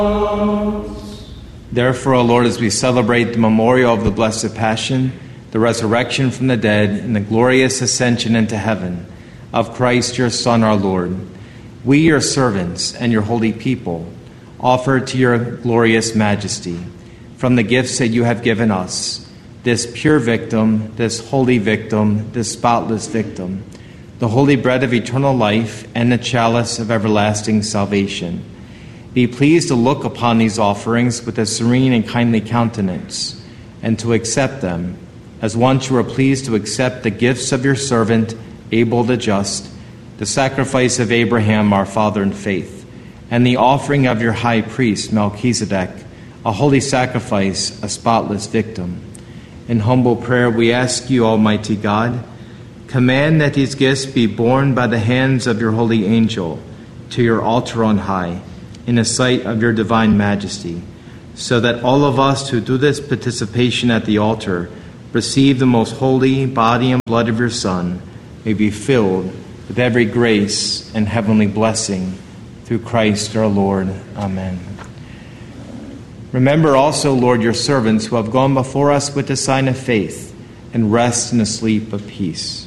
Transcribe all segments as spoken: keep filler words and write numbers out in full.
Therefore, O Lord, as we celebrate the memorial of the Blessed Passion, the resurrection from the dead, and the glorious ascension into heaven of Christ your Son, our Lord, we, your servants and your holy people, offer to your glorious majesty, from the gifts that you have given us, this pure victim, this holy victim, this spotless victim, the holy bread of eternal life and the chalice of everlasting salvation. Be pleased to look upon these offerings with a serene and kindly countenance, and to accept them, as once you were pleased to accept the gifts of your servant, Abel the just, the sacrifice of Abraham our father in faith, and the offering of your high priest, Melchizedek, a holy sacrifice, a spotless victim. In humble prayer we ask you, Almighty God, command that these gifts be borne by the hands of your holy angel to your altar on high, in the sight of your divine majesty, so that all of us who do this participation at the altar receive the most holy body and blood of your Son, may be filled with every grace and heavenly blessing through Christ our Lord. Amen. Remember also, Lord, your servants who have gone before us with the sign of faith, and rest in the sleep of peace.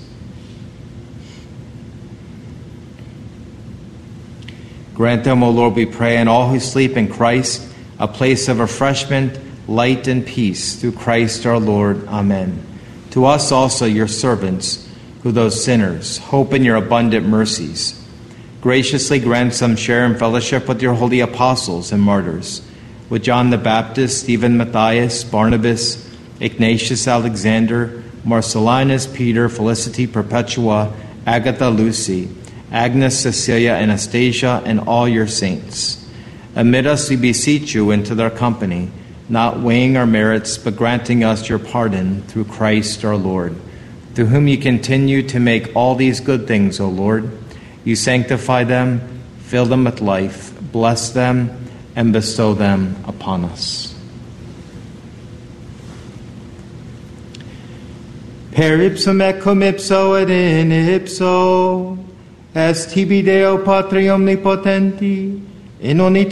Grant them, O Lord, we pray, and all who sleep in Christ, a place of refreshment, light, and peace, through Christ our Lord. Amen. To us also, your servants, who though sinners, hope in your abundant mercies, graciously grant some share in fellowship with your holy apostles and martyrs, with John the Baptist, Stephen, Matthias, Barnabas, Ignatius, Alexander, Marcellinus, Peter, Felicity, Perpetua, Agatha, Lucy, Agnes, Cecilia, Anastasia, and all your saints. Admit us, we beseech you, into their company, not weighing our merits, but granting us your pardon through Christ our Lord, through whom you continue to make all these good things, O Lord. You sanctify them, fill them with life, bless them, and bestow them upon us. Per ipsum et cum ipso et in ipso, est tibi Deo Patri omnipotenti, in unita